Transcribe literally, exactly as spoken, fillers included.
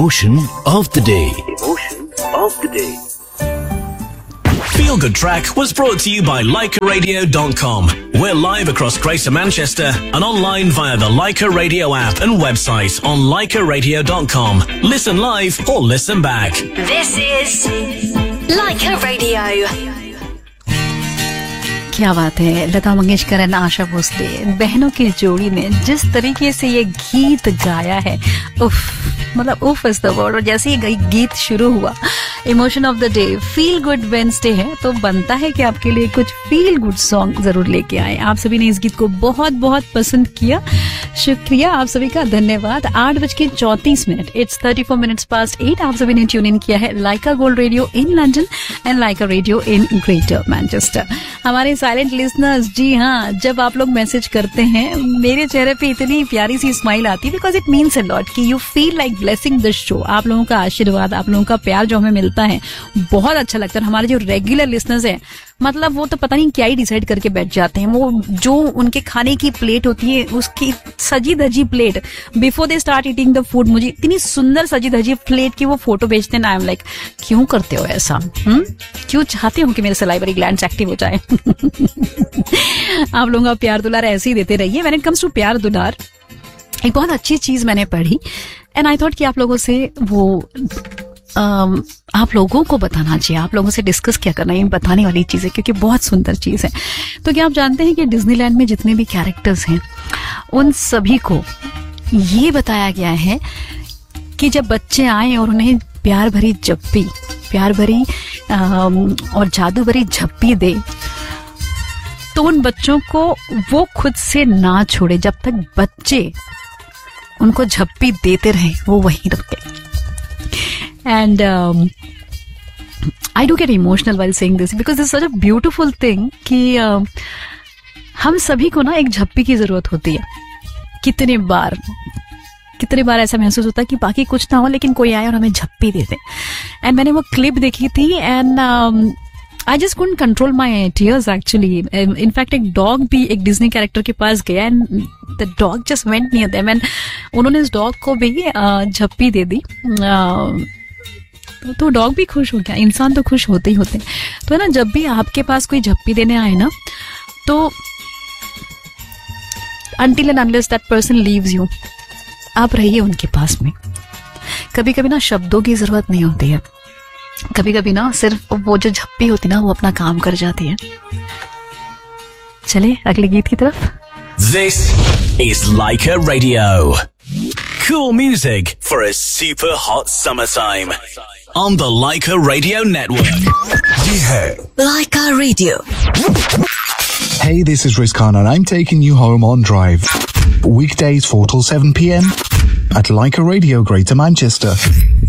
Emotion of the day. Emotion of the day. Feel Good Track was brought to you by Leica Radio dot com. We're live across Greater Manchester and online via the Leica Radio app and website on Leica Radio dot com. Listen live or listen back. This is Leica Radio. क्या बात है, लता मंगेशकर और आशा भोसले बहनों की जोड़ी ने जिस तरीके से ये गीत गाया है, उफ, मतलब उफ इज द वर्ड। और जैसे ये गीत शुरू हुआ, emotion of the day, feel good Wednesday है, तो बनता है कि आपके लिए कुछ फील गुड सॉन्ग जरूर लेके आए। आप सभी ने इस गीत को बहुत बहुत पसंद किया, शुक्रिया आप सभी का, धन्यवाद। आठ बज के चौतीस minute, it's thirty four minutes past eight. आप सभी ने ट्यून इन किया है लाइका gold radio in London and Lyca radio in greater Manchester. हमारे साइलेंट लिसनर्स, जी हाँ, जब आप लोग मैसेज करते हैं मेरे चेहरे पे इतनी प्यारी सी स्माइल आती है, because it means a lot कि you feel like blessing this show. आप लोगों का आशीर्वाद, आप लोगों का प्यार जो हमें मिलता है बहुत अच्छा लगता है। हमारे जो रेगुलर लिसनर्स हैं, मतलब वो तो पता नहीं क्या ही डिसाइड करके बैठ जाते हैं। वो जो उनके खाने की प्लेट होती है, उसकी सजी धजी plate, before they start eating the food, मुझे इतनी सुंदर सजी धजी प्लेट की वो फोटो भेजते हैं। आई एम लाइक, क्यों करते हो ऐसा? हम्म क्यों चाहते हो कि मेरे सलाइवरी ग्लैंड्स एक्टिव हो जाए? आप लोगों का प्यार दुलार ऐसे ही देते रहिए। व्हेन इट कम्स टू प्यार दुलार, एक बहुत अच्छी चीज मैंने पढ़ी एंड आई थॉट कि आप लोगों से वो Um, आप लोगों को बताना चाहिए, आप लोगों से डिस्कस क्या करना है, ये बताने वाली चीज है, क्योंकि बहुत सुंदर चीज है। तो क्या आप जानते हैं कि डिज्नीलैंड में जितने भी कैरेक्टर्स हैं, उन सभी को ये बताया गया है कि जब बच्चे आए और उन्हें प्यार भरी जप्पी, प्यार भरी और जादू भरी झप्पी दे, तो उन बच्चों को वो खुद से ना छोड़े। जब तक बच्चे उनको झप्पी देते रहे, वो वहीं रुके। And um, I do get emotional while saying this because it's such a beautiful thing कि uh, हम सभी को ना एक झप्पी की जरूरत होती है। कितने बार कितने बार ऐसा महसूस होता है कि बाकी कुछ ना हो लेकिन कोई आए और हमें झप्पी दे दे। एंड मैंने वो क्लिप देखी थी and I just couldn't control my tears actually. In fact एक डॉग भी एक डिज्नी कैरेक्टर के पास गया and the dog just went near them and उन्होंने इस डॉग को भी झप्पी दे दी। uh, तो डॉग भी खुश हो गया। इंसान तो खुश होते ही होते हैं। तो है ना, जब भी आपके पास कोई झप्पी देने आए ना, तो until and unless that person leaves you, आप रहिए उनके पास में। कभी कभी ना शब्दों की जरूरत नहीं होती है, कभी कभी ना सिर्फ वो जो झप्पी होती ना, वो अपना काम कर जाती है। चले अगले गीत की तरफ। This is Leica Radio. Cool music for a super hot summertime. On the Leica Radio Network. ये है Leica Radio. Hey, this is Rizkan and I'm taking you home on Drive. Weekdays four till seven p.m. at Leica Radio, Greater Manchester.